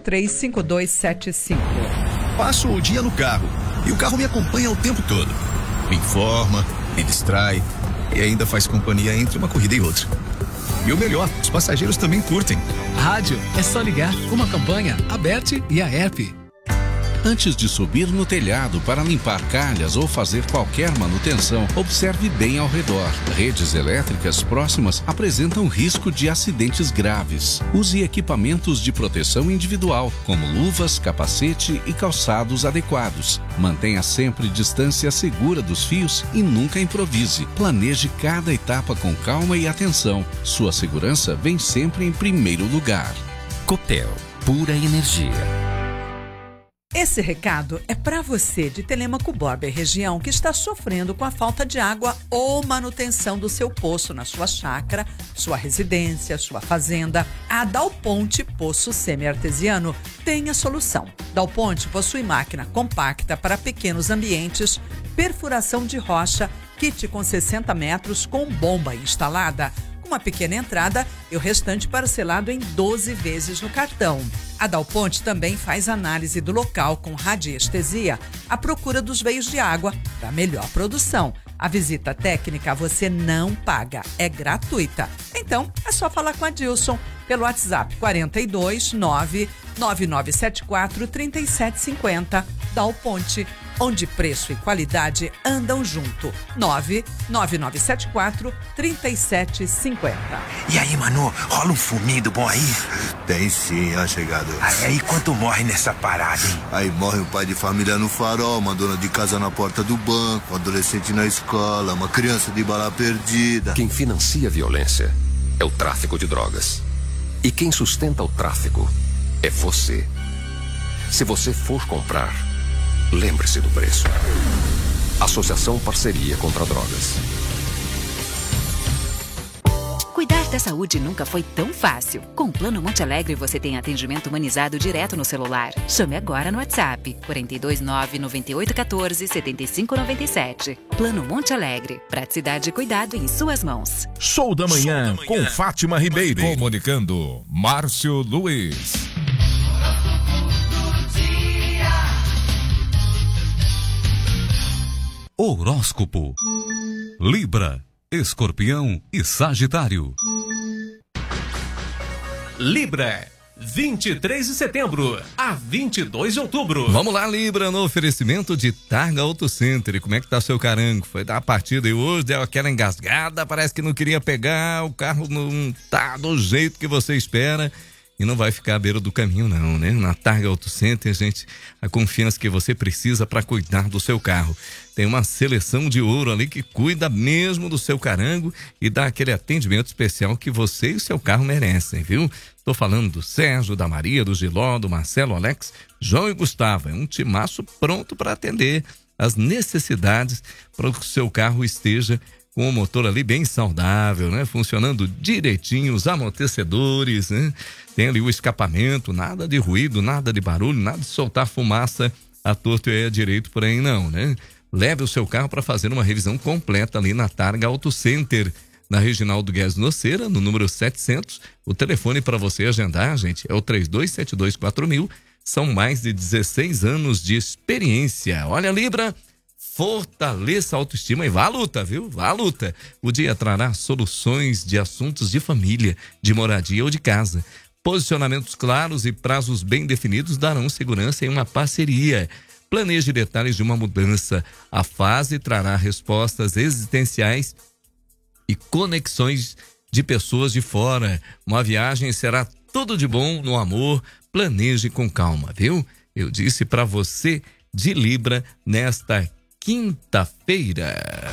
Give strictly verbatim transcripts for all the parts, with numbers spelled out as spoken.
três cinco dois sete cinco. Passo o dia no carro e o carro me acompanha o tempo todo. Me informa, me distrai e ainda faz companhia entre uma corrida e outra. E o melhor, os passageiros também curtem. Rádio é só ligar, uma campanha, a Bert e a E R P. Antes de subir no telhado para limpar calhas ou fazer qualquer manutenção, observe bem ao redor. Redes elétricas próximas apresentam risco de acidentes graves. Use equipamentos de proteção individual, como luvas, capacete e calçados adequados. Mantenha sempre distância segura dos fios e nunca improvise. Planeje cada etapa com calma e atenção. Sua segurança vem sempre em primeiro lugar. Copel, pura energia. Esse recado é para você de Telêmaco Borba e região que está sofrendo com a falta de água ou manutenção do seu poço na sua chácara, sua residência, sua fazenda. A Dal Ponte Poço Semi-Artesiano tem a solução. Dal Ponte possui máquina compacta para pequenos ambientes, perfuração de rocha, kit com sessenta metros com bomba instalada, uma pequena entrada e o restante parcelado em doze vezes no cartão. A Dal Ponte também faz análise do local com radiestesia à procura dos veios de água para melhor produção. A visita técnica você não paga, é gratuita. Então, é só falar com a Dilson pelo WhatsApp quatro dois nove nove nove sete quatro três sete cinco zero. Dal Ponte, onde preço e qualidade andam junto. nove nove nove sete quatro três sete cinco zero. E aí, mano, rola um fumido bom aí? Tem sim, ó, chegado. Aí, aí quanto morre nessa parada, hein? Aí morre um pai de família no farol, uma dona de casa na porta do banco, um adolescente na escola, uma criança de bala perdida. Quem financia a violência é o tráfico de drogas. E quem sustenta o tráfico é você. Se você for comprar, lembre-se do preço. Associação Parceria contra Drogas. Cuidar da saúde nunca foi tão fácil. Com o Plano Monte Alegre você tem atendimento humanizado direto no celular. Chame agora no WhatsApp quatro dois nove nove oito um quatro sete cinco nove sete. Plano Monte Alegre. Praticidade e cuidado em suas mãos. Show da manhã, Show da manhã com Fátima Ribeiro. Comunicando, Márcio Luiz. Horóscopo. Libra, Escorpião e Sagitário. Libra, vinte e três de setembro a vinte e dois de outubro. Vamos lá, Libra, no oferecimento de Targa Auto Center. E como é que tá seu carango? Foi dar a partida e hoje deu aquela engasgada, parece que não queria pegar, o carro não tá do jeito que você espera. E não vai ficar à beira do caminho não, né? Na Targa Auto Center, gente, a confiança que você precisa para cuidar do seu carro. Tem uma seleção de ouro ali que cuida mesmo do seu carango e dá aquele atendimento especial que você e o seu carro merecem, viu? Tô falando do Sérgio, da Maria, do Giló, do Marcelo, Alex, João e Gustavo. É um timaço pronto para atender as necessidades para que o seu carro esteja com o motor ali bem saudável, né? Funcionando direitinho, os amortecedores, né? Tem ali o escapamento, nada de ruído, nada de barulho, nada de soltar fumaça à torto e à direito por aí não, né? Leve o seu carro para fazer uma revisão completa ali na Targa Auto Center, na Reginaldo Guedes Noceira, no número setecentos. O telefone para você agendar, gente, é o três dois sete dois quatro mil. São mais de dezesseis anos de experiência. Olha, Libra, fortaleça a autoestima e vá à luta, viu? Vá à luta. O dia trará soluções de assuntos de família, de moradia ou de casa. Posicionamentos claros e prazos bem definidos darão segurança em uma parceria. Planeje detalhes de uma mudança. A fase trará respostas existenciais e conexões de pessoas de fora. Uma viagem será tudo de bom no amor. Planeje com calma, viu? Eu disse para você de Libra nesta quinta-feira.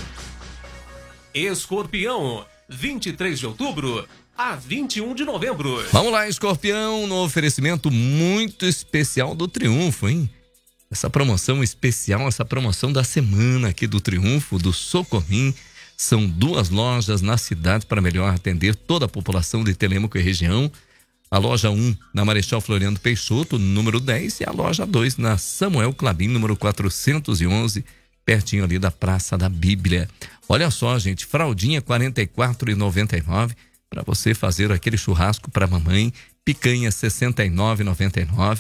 Escorpião, vinte e três de outubro a vinte e um de novembro. Vamos lá, Escorpião, no oferecimento muito especial do Triunfo, hein? Essa promoção especial, essa promoção da semana aqui do Triunfo, do Socorrim. São duas lojas na cidade para melhor atender toda a população de Telêmaco e região. A loja um na Marechal Floriano Peixoto, número dez, e a loja dois na Samuel Clabin, número quatrocentos e onze, pertinho ali da Praça da Bíblia. Olha só, gente, fraldinha quarenta e quatro reais e noventa e nove centavos para você fazer aquele churrasco para mamãe, picanha sessenta e nove reais e noventa e nove